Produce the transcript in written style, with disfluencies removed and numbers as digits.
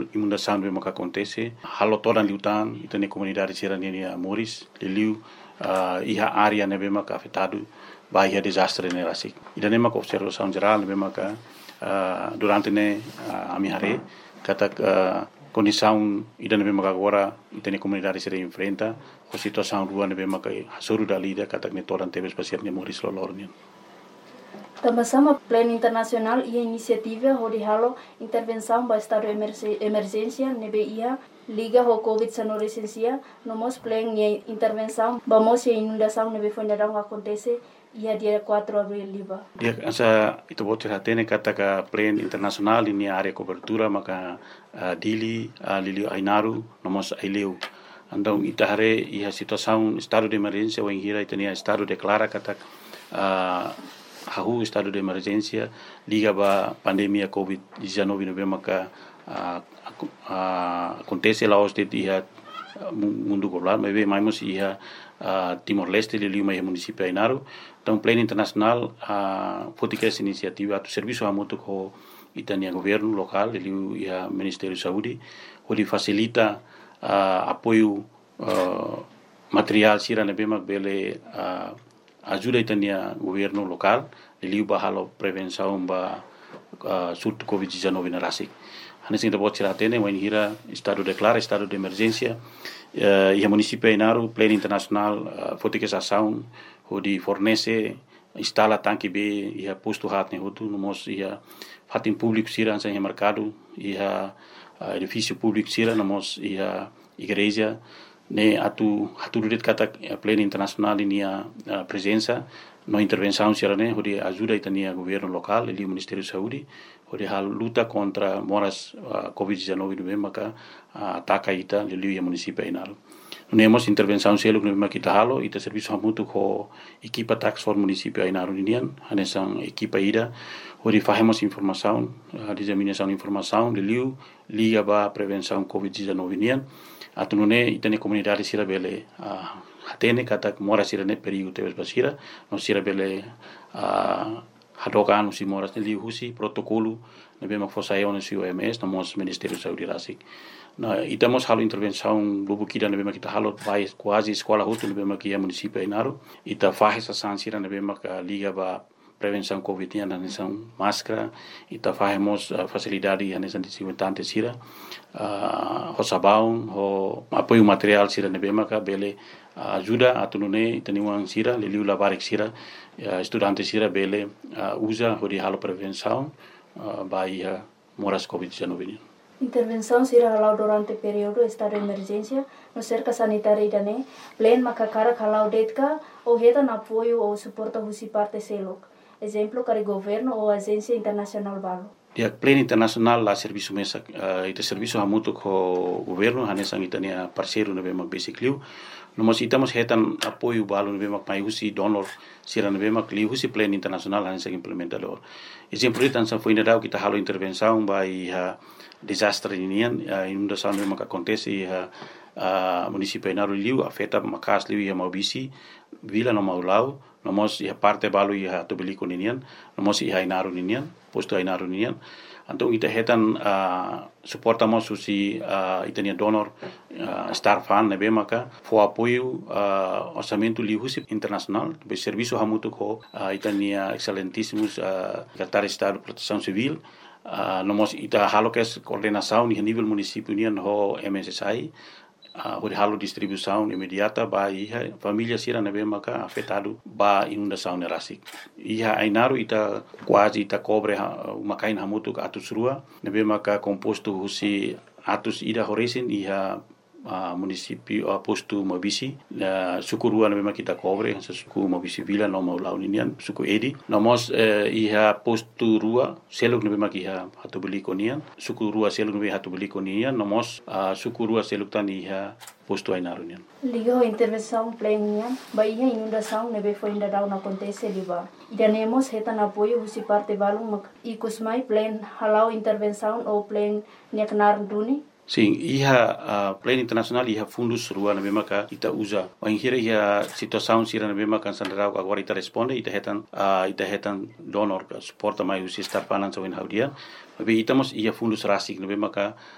inundação que acontece. Halo toda liutan, itani comunidade serani Moris, liliu, iha área nebe maka afetado, bahia desastre ne rasik. Ida nema observação geral nebe maka durante ne amihare, kata condição ida nebe maka agora, itani comunidade serani enfrenta, a situação rua nebe maka hasuru dalida, kata ne toda tebe especial ne Moris lolornian. Também plano internacional e iniciativa onde halo intervenção para estado de emergência nebe ia liga ho COVID-19 licencia nomos plano e intervenção vamos e inundação nebe fundação acontece ia dia 4 abril liba. Dia asa itu bocor hatene kata ka plano internacional ini area cobertura maka dili lili ainaru nomos aileu. Então itahare ia situação estado de emergência ou hira itania estado declara kata hahu estado de emergência liga ba pandemia COVID-19 nebe maka acontece lá os dia mundo global mas mais ia Timor-Leste lili mai município Ainaro então plano internacional fotica essa iniciativa do serviço amuto ko itania governo local lili ia Ministério da Saúde onde facilita apoio material sira nebe mak bele ajuda itania governo local liliu bahalo prevenção ba surto COVID-19 na rasik. Hanes ainda pode tirar atene, mas hira estado declara estado de emergência. E a município Ainaro plano internacional fotica ação onde fornece instala tanque B e a posto hat ne hotu nomos ia fatin público sira ansa em mercado e a edifício público sira nomos ia igreja ne atu duret kata plano internacional ini a presença no intervenção sirane onde ajuda itania governo local e o Ministério da Saúde onde a luta contra moras COVID-19 no maka ataca ita lili o município Ainaro. Nemos intervenção selo no maka kita halo ita serviço hamutu ko equipa tax for município Ainaro ninian hanesan equipa ida onde fazemos informação disseminação de informação lili liga ba prevenção COVID-19 ninian atunune itane comunidade sira bele hatene kata mora sira ne perigo tebes basira no sira bele hadokan usi moras ne liusi protocolo ne bema fosaio no OMS no mos Ministério da Saúde rasik na itamos halo intervenção lubukida ne bema kita halo vai quase escola hotu ne bema kia município Ainaro ita faz essa sira ne bema ka liga ba prevenção COVID na nação máscara ita fazemos facilidade na nação desinfetante sira ho sabão ho apoio material sira ne bema ka bele ajuda atunune teniwang sira liliu labarik sira estudante sira bele usa hodi halo prevenção bai moras COVID-19. Intervenção será halau durante período estado de emergência no cerca sanitária idane plan makakara halau detka ou retan apoio ou suporta husi parte selok. Exemplo kari governo ou agência internacional balo. Dia plano internacional la serviço mesa ita serviço hamutu ko governo hanesang itania parceiro na bema basically no mas itamos hetan apoio balo na bema mai husi donor sira na bema kli husi plano internacional hanesang implementador. Exemplo itan sa foi indau kita halo intervenção by desastre inian inundação na bema que acontece município Ainaro liu afeta makas liu ia maubisi vila no maulau nomos ia parte balu ia tobeliko ninian nomos ia Ainaro ninian posto Ainaro ninian então ita hetan suportamos usi itania donor star fan nebe maka fo apoio orçamento liusi internacional be serviço hamutu ko itania excelentíssimos secretário de Estado de Proteção Civil nomos ita halo kes coordenação ni nível município nian ho MSSI onde halo distribuição imediata ba iha família sira nebe maka afetado ba inundação ne rasik iha Ainaro ita quase ita cobre makain hamutu atus rua nebe maka composto husi atus ida horesin iha município posto Mabisi suku rua nebe maka kita cobre suku Mabisi vila no mau launian suku edi nomos iha posto rua seluk nebe maka iha hatu beli konian suku rua seluk nebe hatu beli konian nomos suku rua seluk tan iha posto Ainaro nian liga intervenção plena baia inundação nebe foi ainda não acontece liba idanemos hetan apoio husi parte balung ikusmai plan halau intervenção ou plan neknar duni. Sim, iha plano internacional iha fundos rua na bema ka ita usa. O inhira iha situação sira na bema kan sandrau agora ita responde ita hetan donor suporta mai usi estar panan so in haudia. Tapi itamos iha fundos rasik na bema ka